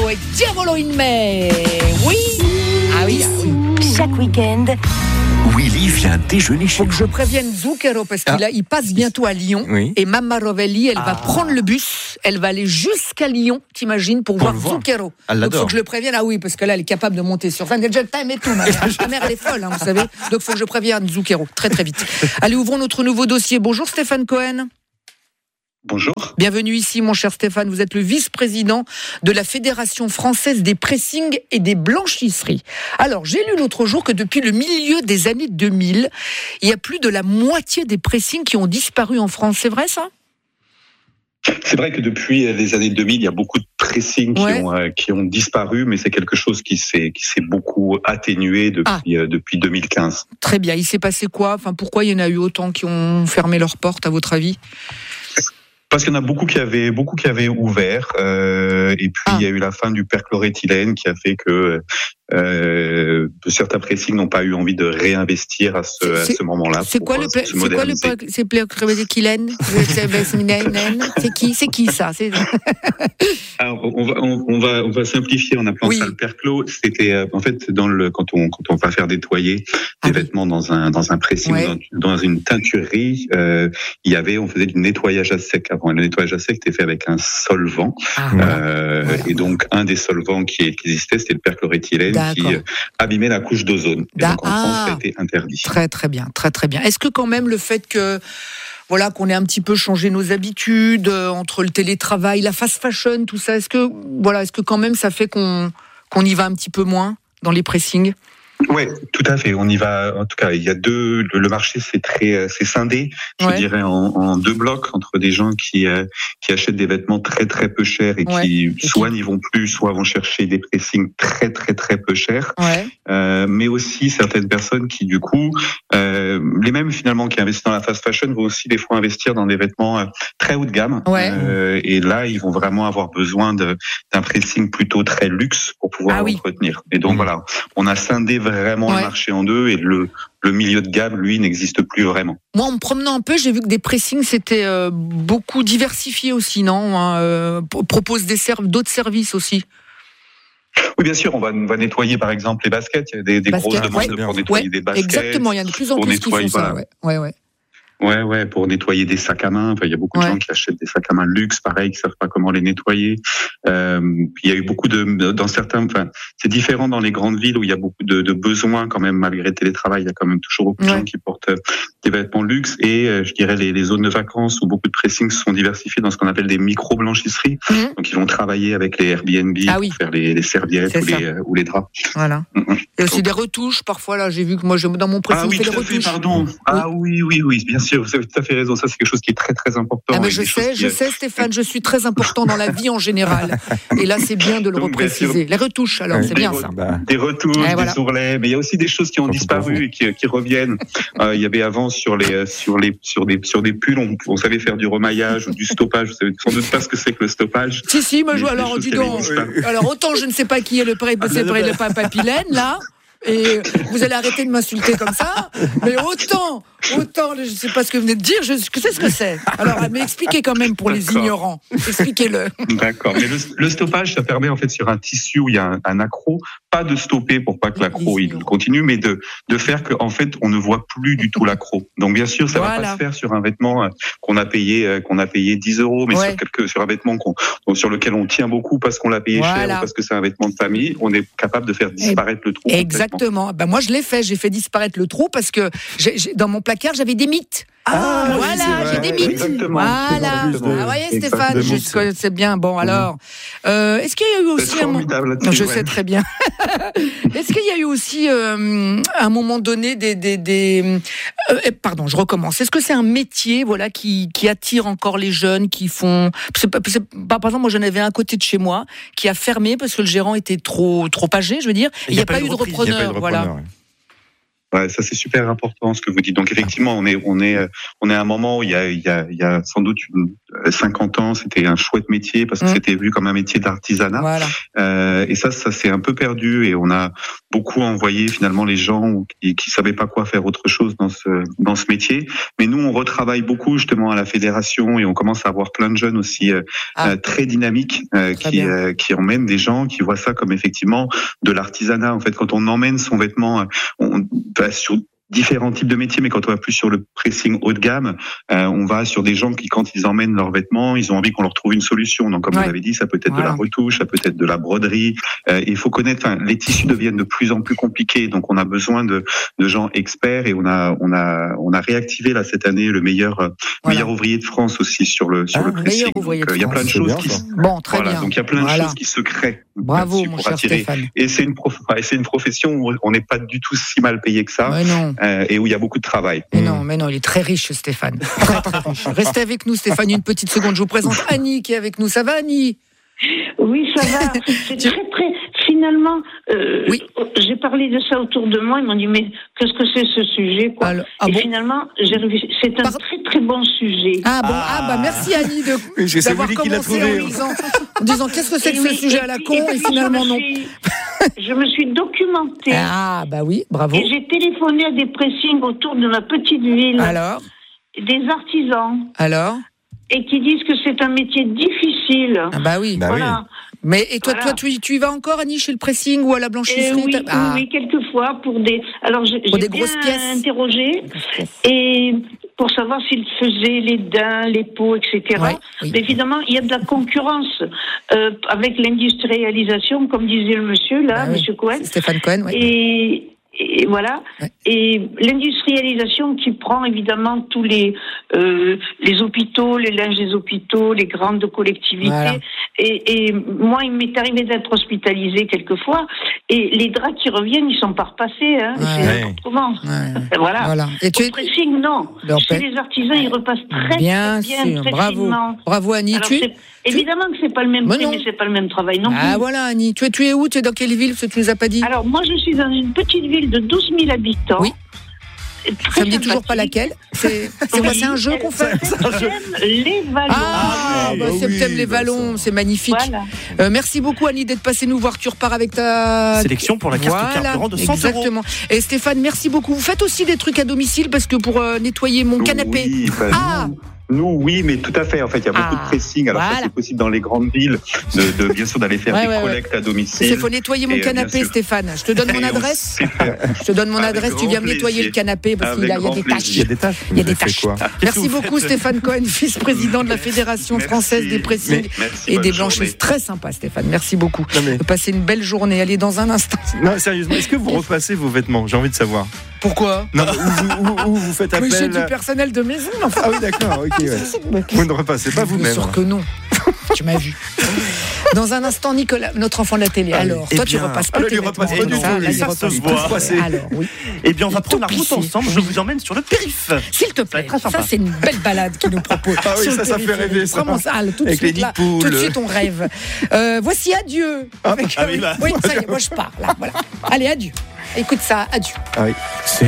avec Diavolo in Me. Oui. Ah oui. Chaque week-end, Willy vient déjeuner chez Faut que nous. je prévienne Zucchero parce qu'il passe bientôt à Lyon. Oui. Et Mamma Rovelli, elle va prendre le bus. Elle va aller jusqu'à Lyon, t'imagines, pour voir le voir. Zucchero. Elle Donc l'adore. faut que je le prévienne. Ah oui, parce que là, elle est capable de monter sur scène. Déjà le time et tout. Ma mère, elle est folle, vous savez. Donc faut que je prévienne Zucchero très très vite. Allez, ouvrons notre nouveau dossier. Bonjour Stéphane Cohen. Bonjour. Bienvenue ici, mon cher Stéphane. Vous êtes le vice-président de la Fédération française des pressings et des blanchisseries. Alors, j'ai lu l'autre jour que depuis le milieu des années 2000, il y a plus de la moitié des pressings qui ont disparu en France. C'est vrai, ça ? C'est vrai que depuis les années 2000, il y a beaucoup de pressings qui ont disparu, mais c'est quelque chose qui s'est beaucoup atténué depuis 2015. Très bien. Il s'est passé quoi ? Enfin, pourquoi il y en a eu autant qui ont fermé leurs portes, à votre avis ? Parce qu'il y en a beaucoup qui avaient ouvert, et puis il y a eu la fin du perchloréthylène qui a fait que certains pressings n'ont pas eu envie de réinvestir à ce moment-là. C'est quoi le perchloréthylène ? C'est qui ça ? Alors, on va simplifier en appelant ça le perchlo. C'était en fait quand on va faire nettoyer des vêtements dans un pressing, dans une teinturerie, on faisait du nettoyage à sec avant. Et le nettoyage à sec était fait avec un solvant, et donc un des solvants qui existait, c'était le perchloréthylène qui abîmait la couche d'ozone. Et donc en France, ça a été interdit. Très très bien, très très bien. Est-ce que quand même le fait que qu'on ait un petit peu changé nos habitudes entre le télétravail, la fast fashion, tout ça, est-ce que quand même ça fait qu'on y va un petit peu moins dans les pressings ? Oui, tout à fait. On y va. En tout cas, il y a le marché, c'est scindé. Je dirais en deux blocs entre des gens qui achètent des vêtements très très peu chers et qui soit n'y vont plus, soit vont chercher des pressings très très très peu chers. Mais aussi certaines personnes qui du coup, les mêmes finalement qui investissent dans la fast fashion vont aussi des fois investir dans des vêtements très haut de gamme. Et là, ils vont vraiment avoir besoin d'un pressing plutôt très luxe pour pouvoir l'entretenir. Et donc voilà, on a scindé vraiment le marché en deux et le milieu de gamme, lui, n'existe plus vraiment. Moi, en me promenant un peu, j'ai vu que des pressings, c'était beaucoup diversifié aussi, non ? Propose d'autres services aussi. Oui, bien sûr, on va nettoyer par exemple les baskets. Il y a des grosses demandes pour nettoyer des baskets. Exactement, il y a de plus en plus qui font ça. Pour nettoyer des sacs à main. Enfin, il y a beaucoup de gens qui achètent des sacs à main luxe, pareil, qui savent pas comment les nettoyer. Il y a eu beaucoup dans certains, c'est différent dans les grandes villes où il y a beaucoup de besoins quand même, malgré le télétravail. Il y a quand même toujours beaucoup de gens qui portent des vêtements luxe et, je dirais, les zones de vacances où beaucoup de pressings se sont diversifiés dans ce qu'on appelle des micro-blanchisseries. Donc, ils vont travailler avec les Airbnb pour faire les serviettes ou les draps. Voilà. Et aussi des retouches, parfois, là, j'ai vu que moi, dans mon pressing, je fais des retouches. Oui, bien sûr. Vous avez tout à fait raison. Ça, c'est quelque chose qui est très, très important. Mais je sais, Stéphane, je suis très important dans la vie en général. Et là, c'est bien de le repréciser. Les retouches, alors, c'est bien ça. Des retouches, des ourlets. Mais il y a aussi des choses qui ont disparu et qui reviennent. Il y avait avant sur des pulls, on savait faire du remaillage ou du stoppage. Vous savez sans doute pas ce que c'est que le stoppage. Si, moi, alors, dis donc. Alors, autant je ne sais pas qui est le papilène, là. Et vous allez arrêter de m'insulter comme ça, mais autant, je ne sais pas ce que vous venez de dire, je sais ce que c'est. Alors, mais expliquez quand même pour les ignorants, expliquez-le. D'accord, mais le stoppage, ça permet en fait sur un tissu où il y a un accroc, pas de stopper pour pas que l'accroc il continue, mais de faire que en fait on ne voit plus du tout l'accroc. Donc bien sûr, ça va pas se faire sur un vêtement qu'on a payé 10 €, mais sur un vêtement sur lequel on tient beaucoup parce qu'on l'a payé cher ou parce que c'est un vêtement de famille, on est capable de faire disparaître le trou. Exactement. Moi je l'ai fait, j'ai fait disparaître le trou parce que dans mon placard j'avais des mythes. J'ai des mythes. Exactement. Voilà. Vous voyez, Stéphane, c'est bien. Bon, alors, est-ce qu'il y a eu aussi je sais très bien. Est-ce qu'il y a eu aussi, à un moment donné, pardon, je recommence. Est-ce que c'est un métier, qui attire encore les jeunes, qui font, par exemple, moi j'en avais un à côté de chez moi qui a fermé parce que le gérant était trop âgé, je veux dire. Il n'y a pas eu de repreneur, voilà. Ouais, ça c'est super important ce que vous dites. Donc effectivement, on est à un moment où il y a sans doute 50 ans, c'était un chouette métier parce que c'était vu comme un métier d'artisanat. Voilà. Et ça s'est un peu perdu et on a beaucoup envoyé finalement les gens qui savaient pas quoi faire autre chose dans ce métier. Mais nous, on retravaille beaucoup justement à la fédération et on commence à avoir plein de jeunes aussi très dynamiques qui emmènent des gens qui voient ça comme effectivement de l'artisanat. En fait, quand on emmène son vêtement, on va sur différents types de métiers, mais quand on va plus sur le pressing haut de gamme, on va sur des gens qui, quand ils emmènent leurs vêtements, ils ont envie qu'on leur trouve une solution. Donc, comme vous l'avez dit, ça peut être de la retouche, ça peut être de la broderie. Il faut connaître. Les tissus deviennent de plus en plus compliqués, donc on a besoin de gens experts et on a réactivé là cette année le meilleur ouvrier de France aussi sur le pressing. Donc, il y a plein de choses qui très bien. Donc il y a plein de choses qui se créent. Bravo, mon cher Stéphane. Et c'est une profession où on n'est pas du tout si mal payé que ça. Et où il y a beaucoup de travail. Mais non, il est très riche, Stéphane. Très, très riche. Restez avec nous, Stéphane, une petite seconde. Je vous présente Annie qui est avec nous. Ça va, Annie ? Oui, ça va. C'est très... Finalement, j'ai parlé de ça autour de moi. Ils m'ont dit, mais qu'est-ce que c'est ce sujet, quoi. Finalement, c'est un très très bon sujet. Merci Annie d'avoir commencé en disant qu'est-ce que c'est que ce sujet à la con et finalement non. Je me suis documentée. Bravo. Et j'ai téléphoné à des pressings autour de ma petite ville. Alors ? Des artisans. Alors ? Et qui disent que c'est un métier difficile. Voilà. Mais et toi, tu y vas encore, Annie, chez le pressing ou à la blanchisserie? Oui, quelquefois pour des. Alors j'ai des grosses pièces. Interrogé et pour savoir s'ils faisaient les daims, les peaux, etc. Mais évidemment, il y a de la concurrence avec l'industrialisation, comme disait le monsieur là, monsieur Cohen. Stéphane Cohen, Et voilà. Et l'industrialisation qui prend évidemment tous les hôpitaux, les linges des hôpitaux, les grandes collectivités. Voilà. Et moi, il m'est arrivé d'être hospitalisée quelquefois. Et les draps qui reviennent, ils sont pas repassés. C'est autrement. Voilà. Et au pressing, non. Chez les artisans, ils repassent très bien, très finement. Bravo, Annie. Alors, évidemment que c'est pas le même prix, mais c'est pas le même travail non plus. Voilà, Annie. Tu es où? Tu es dans quelle ville? Parce que tu nous as pas dit. Alors, moi, je suis dans une petite ville de 12 000 habitants. Oui. Ça me dit toujours pas laquelle. C'est un jeu qu'on fait. Les Vallons. Septembre les Vallons, c'est magnifique. Voilà. Merci beaucoup, Annie, d'être passée nous voir. Tu repars avec ta sélection pour la carte carburant de 100 exactement. €. Et Stéphane, merci beaucoup. Vous faites aussi des trucs à domicile parce que pour nettoyer mon canapé. Nous, oui, mais tout à fait. En fait, il y a beaucoup de pressing. Alors, ça, c'est possible dans les grandes villes, bien sûr, d'aller faire des collectes à domicile. Il faut nettoyer mon canapé, Stéphane. Je te donne mon adresse. Tu viens me nettoyer le canapé parce qu'il y a des taches. Il y a des taches. Merci beaucoup, Stéphane Cohen, vice-président de la Fédération française des pressings et des blanchisses. Très sympa, Stéphane. Merci beaucoup. Passez une belle journée. Allez, dans un instant. Non, sérieusement, est-ce que vous repassez vos vêtements? J'ai envie de savoir. Pourquoi? Non, où vous faites appel. Mais j'ai du personnel de maison. Enfin. Ah oui, d'accord, ok. Vous ne repassez pas vous-même. Bien sûr que non. Tu m'as vu. Dans un instant, Nicolas, notre enfant de la télé. Alors, toi, tu repasses pas tes vêtements. Pas du tout. Ça se voit. Alors, oui. Eh bien, on va prendre la route ensemble. Je vous emmène sur le périph'. S'il te plaît. Ça, c'est une belle balade qu'il nous propose. Ah oui, ça fait rêver. Vraiment ça, tout de suite, là. Tout de suite, on rêve. Voici Adieu. Oui, ça y est, moi, je pars, là. Voilà. Allez, adieu. Écoute ça, adieu. Ah oui.